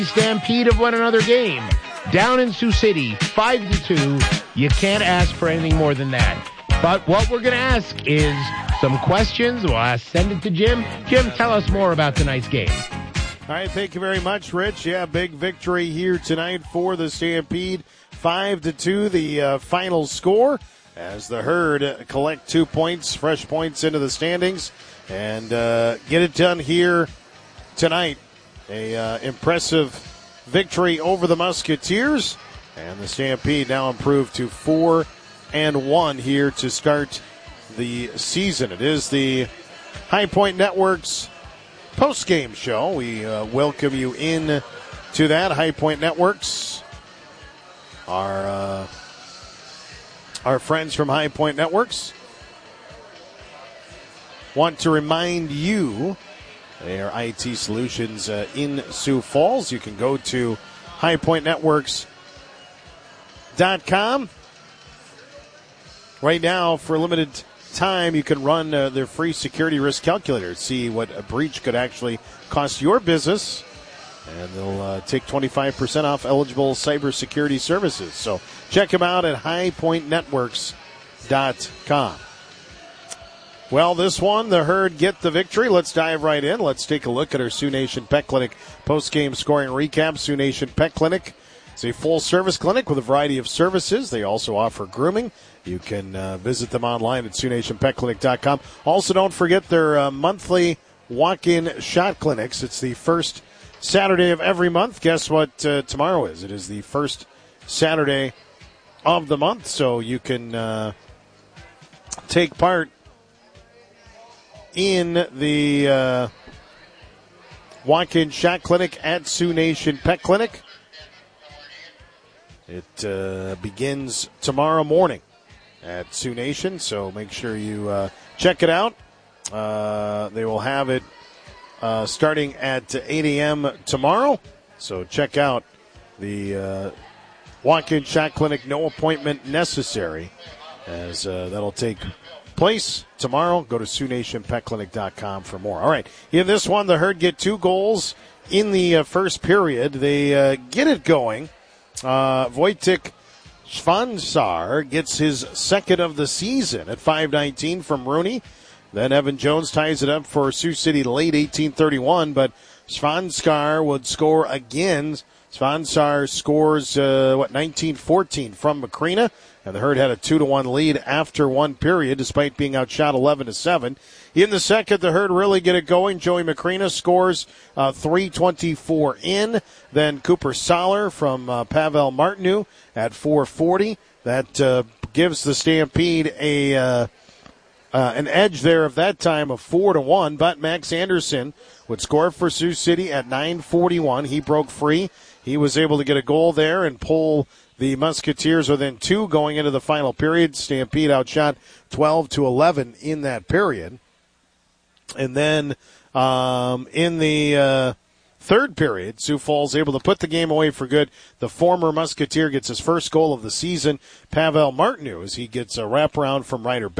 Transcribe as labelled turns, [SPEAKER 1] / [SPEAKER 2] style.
[SPEAKER 1] Stampede of one another game. Down in Sioux City, 5-2. You can't ask for anything more than that. But what we're going to ask is some questions. We'll send it to Jim. Jim, tell us more about tonight's game.
[SPEAKER 2] All right, thank you very much, Rich. Yeah, big victory here tonight for the Stampede. 5-2, the final score, as the Herd collect 2 points, fresh points into the standings, and get it done here tonight. A impressive victory over the Musketeers, and the Stampede now improved to 4-1 here to start the season. It is the High Point Network's post-game show. We welcome you in to that. High Point Networks, our friends from High Point Networks, want to remind you they are IT solutions in Sioux Falls. You can go to highpointnetworks.com. Right now, for a limited time, you can run their free security risk calculator, see what a breach could actually cost your business, and they'll take 25% off eligible cybersecurity services. So check them out at highpointnetworks.com. Well, this one, the Herd get the victory. Let's dive right in. Let's take a look at our Sioux Nation Pet Clinic post-game scoring recap. Sioux Nation Pet Clinic is a full-service clinic with a variety of services. They also offer grooming. You can visit them online at SiouxNationPetClinic.com. Also, don't forget their monthly walk-in shot clinics. It's the first Saturday of every month. Guess what tomorrow is? It is the first Saturday of the month, so you can take part in the walk-in shot clinic at Sioux Nation Pet Clinic. It begins tomorrow morning at Sioux Nation, so make sure you check it out. They will have it starting at 8 a.m. tomorrow, so check out the walk-in shot clinic, no appointment necessary, as that'll take place tomorrow. Go to SiouxNationPetClinic.com for more. All right, in this one, the Herd get 2 goals in the first period. They get it going. Wojtek Svansar gets his second of the season at 5:19 from Rooney. Then Evan Jones ties it up for Sioux City late, 18:31, but Svansar would score again. Svansar scores, 19-14 from Macrina, and the Herd had a 2-1 lead after one period, despite being outshot 11-7. In the second, the Herd really get it going. Joey Macrina scores 3:24 in. Then Cooper Soller from Pavel Martinu at 4:40. That gives the Stampede an edge there of that time of 4-1. But Max Anderson would score for Sioux City at 9:41. He broke free. He was able to get a goal there and pull the Musketeers within 2 going into the final period. Stampede outshot 12-11 in that period. And then in the third period, Sioux Falls able to put the game away for good. The former Musketeer gets his first goal of the season. Pavel Martinu, as he gets a wraparound from Ryder